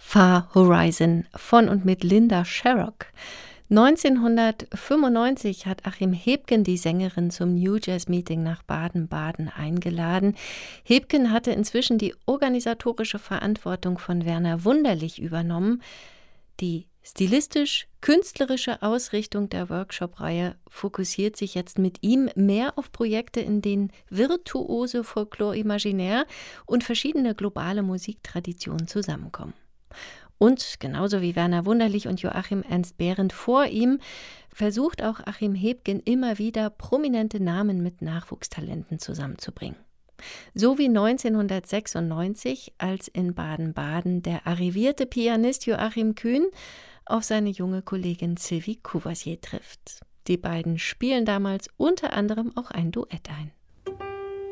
Far Horizon von und mit Linda Sharrock. 1995 hat Achim Hebgen die Sängerin zum New Jazz Meeting nach Baden-Baden eingeladen. Hebgen hatte inzwischen die organisatorische Verantwortung von Werner Wunderlich übernommen. Die stilistisch-künstlerische Ausrichtung der Workshop-Reihe fokussiert sich jetzt mit ihm mehr auf Projekte, in denen virtuose Folklore imaginaire und verschiedene globale Musiktraditionen zusammenkommen. Und genauso wie Werner Wunderlich und Joachim Ernst Behrendt vor ihm, versucht auch Achim Hebgen immer wieder, prominente Namen mit Nachwuchstalenten zusammenzubringen. So wie 1996, als in Baden-Baden der arrivierte Pianist Joachim Kühn auf seine junge Kollegin Sylvie Courvoisier trifft. Die beiden spielen damals unter anderem auch ein Duett ein.